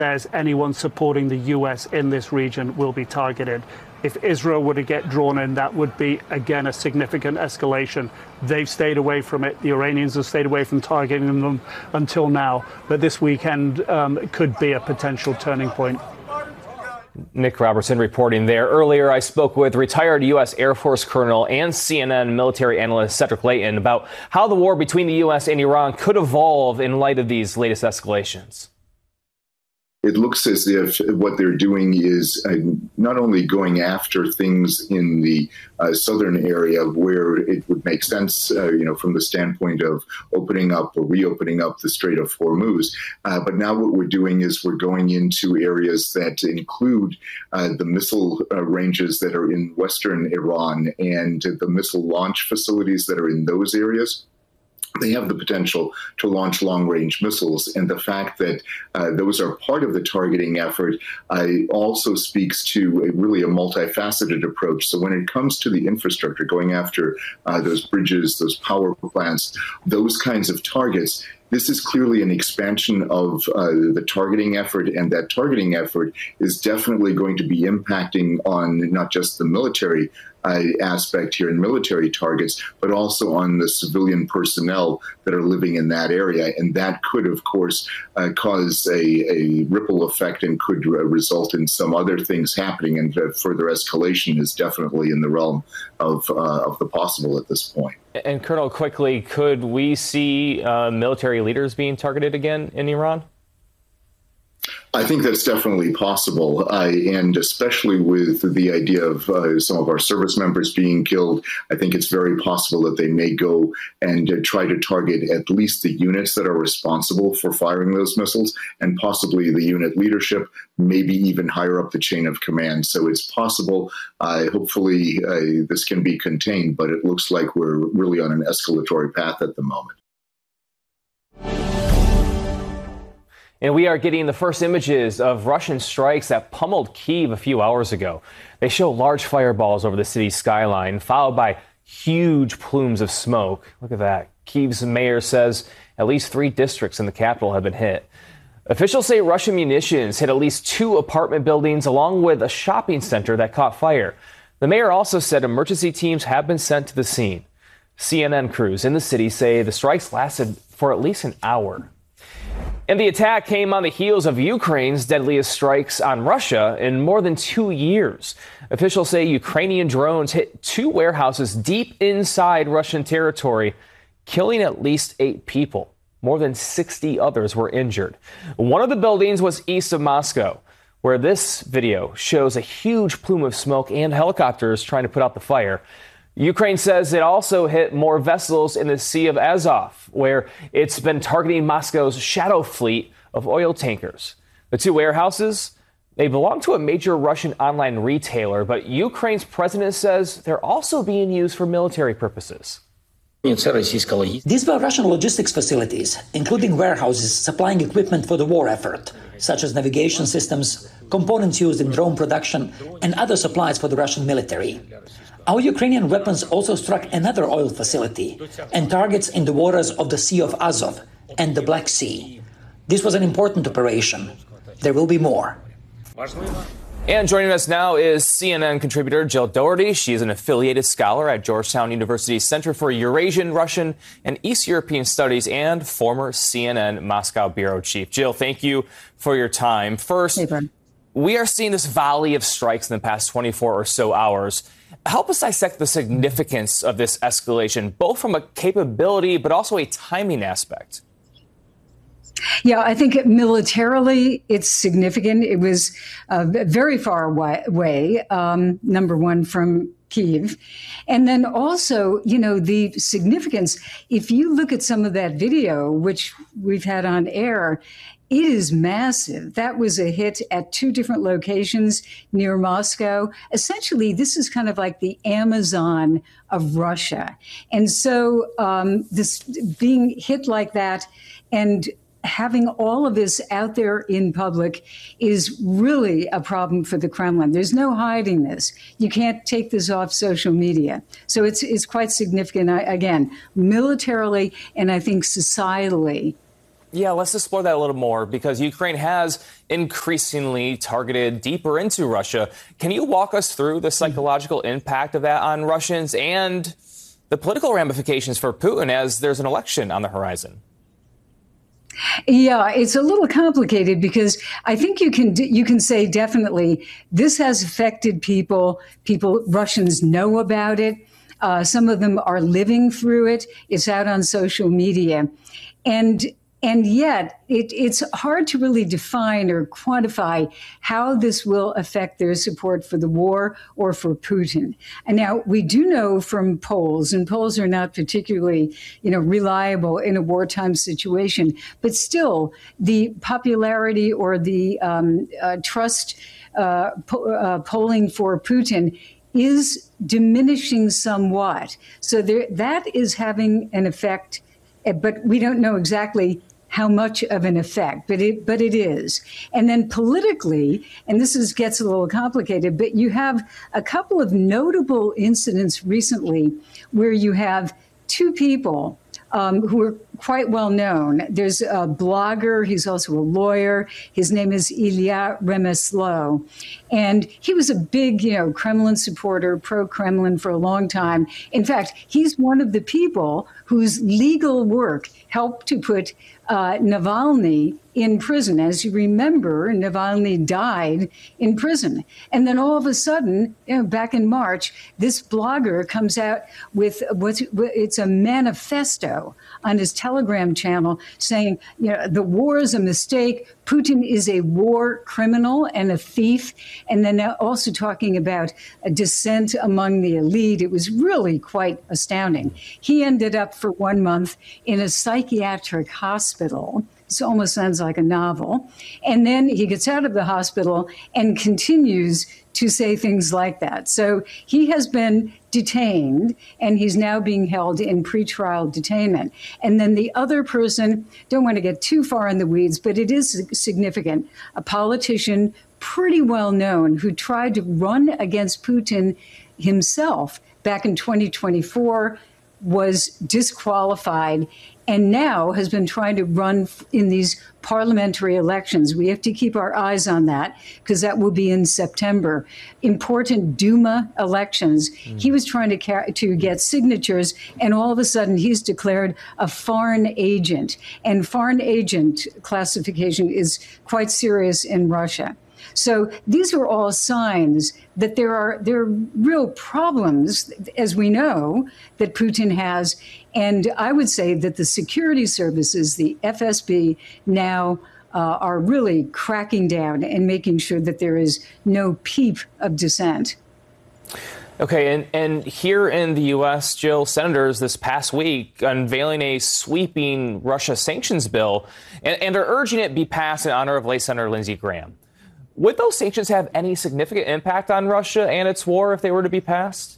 there's anyone supporting the U.S. in this region will be targeted. If Israel were to get drawn in, that would be, again, a significant escalation. They've stayed away from it. The Iranians have stayed away from targeting them until now. But this weekend could be a potential turning point. Nick Robertson reporting there. Earlier, I spoke with retired U.S. Air Force Colonel and CNN military analyst Cedric Leighton about how the war between the U.S. and Iran could evolve in light of these latest escalations. It looks as if what they're doing is not only going after things in the southern area where it would make sense, from the standpoint of opening up or reopening up the Strait of Hormuz. But now what we're doing is we're going into areas that include the missile ranges that are in western Iran and the missile launch facilities that are in those areas. They have the potential to launch long-range missiles, and the fact that those are part of the targeting effort also speaks to really a multifaceted approach. So when it comes to the infrastructure, going after those bridges, those power plants, those kinds of targets, this is clearly an expansion of the targeting effort, and that targeting effort is definitely going to be impacting on not just the military aspect here in military targets, but also on the civilian personnel that are living in that area. And that could, of course, cause a ripple effect and could result in some other things happening. And further escalation is definitely in the realm of the possible at this point. And Colonel, quickly, could we see military leaders being targeted again in Iran? I think that's definitely possible, and especially with the idea of some of our service members being killed, I think it's very possible that they may go and try to target at least the units that are responsible for firing those missiles, and possibly the unit leadership, maybe even higher up the chain of command. So it's possible. Hopefully this can be contained, but it looks like we're really on an escalatory path at the moment. And we are getting the first images of Russian strikes that pummeled Kyiv a few hours ago. They show large fireballs over the city's skyline, followed by huge plumes of smoke. Look at that. Kyiv's mayor says at least 3 districts in the capital have been hit. Officials say Russian munitions hit at least 2 apartment buildings, along with a shopping center that caught fire. The mayor also said emergency teams have been sent to the scene. CNN crews in the city say the strikes lasted for at least an hour. And the attack came on the heels of Ukraine's deadliest strikes on Russia in more than 2 years. Officials say Ukrainian drones hit 2 warehouses deep inside Russian territory, killing at least 8 people. More than 60 others were injured. One of the buildings was east of Moscow, where this video shows a huge plume of smoke and helicopters trying to put out the fire. Ukraine says it also hit more vessels in the Sea of Azov, where it's been targeting Moscow's shadow fleet of oil tankers. The 2 warehouses, they belong to a major Russian online retailer, but Ukraine's president says they're also being used for military purposes. These were Russian logistics facilities, including warehouses supplying equipment for the war effort, such as navigation systems, components used in drone production, and other supplies for the Russian military. Our Ukrainian weapons also struck another oil facility and targets in the waters of the Sea of Azov and the Black Sea. This was an important operation. There will be more. And joining us now is CNN contributor Jill Doherty. She is an affiliated scholar at Georgetown University's Center for Eurasian, Russian, and East European Studies and former CNN Moscow bureau chief. Jill, thank you for your time. First, we are seeing this volley of strikes in the past 24 or so hours. Help us dissect the significance of this escalation, both from a capability but also a timing aspect. Yeah, I think militarily it's significant. It was very far away, number one, from Kyiv. And then also, the significance, if you look at some of that video, which we've had on air, it is massive. That was a hit at 2 different locations near Moscow. Essentially, this is kind of like the Amazon of Russia. And so this being hit like that and having all of this out there in public is really a problem for the Kremlin. There's no hiding this. You can't take this off social media. So it's quite significant, again, militarily and I think societally. Yeah, let's explore that a little more because Ukraine has increasingly targeted deeper into Russia. Can you walk us through the psychological impact of that on Russians and the political ramifications for Putin as there's an election on the horizon? Yeah, it's a little complicated because I think you can say definitely this has affected people. Russians know about it. Some of them are living through it. It's out on social media. And yet, it's hard to really define or quantify how this will affect their support for the war or for Putin. And now we do know from polls, and polls are not particularly, reliable in a wartime situation, but still the popularity or the trust polling for Putin is diminishing somewhat. So that is having an effect, but we don't know exactly how much of an effect, but it is. And then politically, and this gets a little complicated, but you have a couple of notable incidents recently where you have two people who are quite well known. There's a blogger, he's also a lawyer. His name is Ilya Remeslo. And he was a big, Kremlin supporter, pro-Kremlin for a long time. In fact, he's one of the people whose legal work helped to put Navalny in prison. As you remember, Navalny died in prison. And then all of a sudden, back in March, this blogger comes out with it's a manifesto on his Telegram channel saying, the war is a mistake. Putin is a war criminal and a thief. And then also talking about a dissent among the elite. It was really quite astounding. He ended up for 1 month in a psychiatric hospital. This almost sounds like a novel. And then he gets out of the hospital and continues to say things like that. So he has been detained and he's now being held in pretrial detainment. And then the other person, don't want to get too far in the weeds, but it is significant, a politician pretty well known who tried to run against Putin himself back in 2024, was disqualified, and now has been trying to run in these parliamentary elections. We have to keep our eyes on that because that will be in September. Important Duma elections. He was trying to get signatures, and all of a sudden he's declared a foreign agent. And foreign agent classification is quite serious in Russia. So these are all signs that there are real problems, as we know, that Putin has. And I would say that the security services, the FSB, now are really cracking down and making sure that there is no peep of dissent. Okay, and here in the U.S., Jill, senators this past week unveiling a sweeping Russia sanctions bill, and are urging it be passed in honor of late Senator Lindsey Graham. Would those sanctions have any significant impact on Russia and its war if they were to be passed?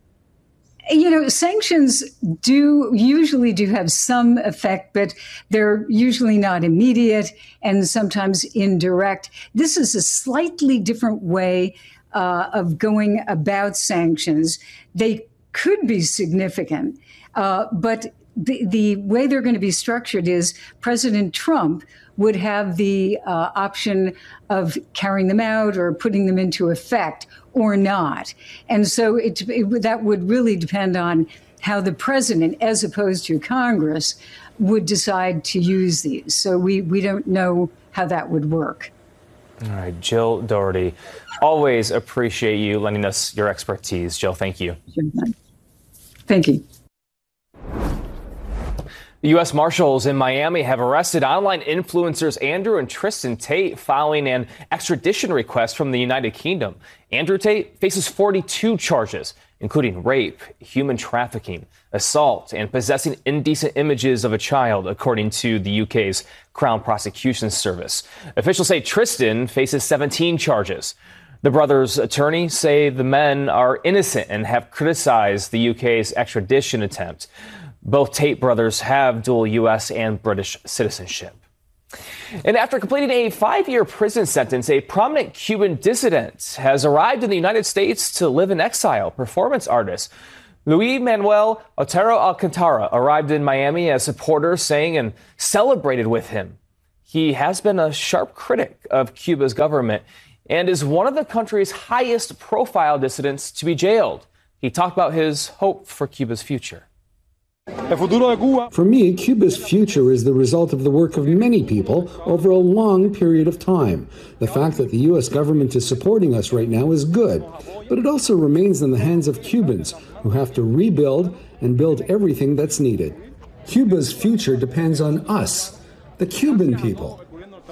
Sanctions usually do have some effect, but they're usually not immediate and sometimes indirect. This is a slightly different way of going about sanctions. They could be significant, but the way they're going to be structured is President Trump would have the option of carrying them out or putting them into effect or not. And so that would really depend on how the president, as opposed to Congress, would decide to use these. So we don't know how that would work. All right, Jill Doherty, always appreciate you lending us your expertise. Jill, thank you. Thank you. The U.S. Marshals in Miami have arrested online influencers Andrew and Tristan Tate following an extradition request from the United Kingdom. Andrew Tate faces 42 charges, including rape, human trafficking, assault, and possessing indecent images of a child, according to the UK's Crown Prosecution Service. Officials say Tristan faces 17 charges. The brothers' attorneys say the men are innocent and have criticized the UK's extradition attempt. Both Tate brothers have dual U.S. and British citizenship. And after completing a 5-year prison sentence, a prominent Cuban dissident has arrived in the United States to live in exile. Performance artist Luis Manuel Otero Alcantara arrived in Miami as supporters sang and celebrated with him. He has been a sharp critic of Cuba's government and is one of the country's highest profile dissidents to be jailed. He talked about his hope for Cuba's future. For me, Cuba's future is the result of the work of many people over a long period of time. The fact that the U.S. government is supporting us right now is good, but it also remains in the hands of Cubans who have to rebuild and build everything that's needed. Cuba's future depends on us, the Cuban people.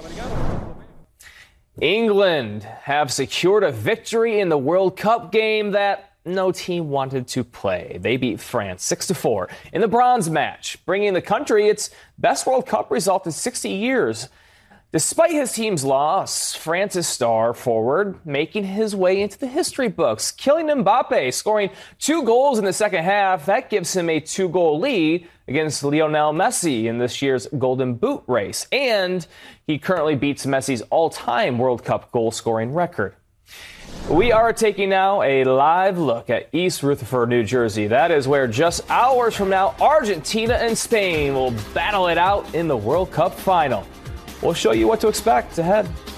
England have secured a victory in the World Cup game that no team wanted to play. They beat France 6-4 in the bronze match, bringing the country its best World Cup result in 60 years. Despite his team's loss, France's star forward making his way into the history books. Kylian Mbappe scoring 2 goals in the second half. That gives him a 2-goal lead against Lionel Messi in this year's Golden Boot race. And he currently beats Messi's all-time World Cup goal-scoring record. We are taking now a live look at East Rutherford, New Jersey. That is where just hours from now, Argentina and Spain will battle it out in the World Cup final. We'll show you what to expect ahead.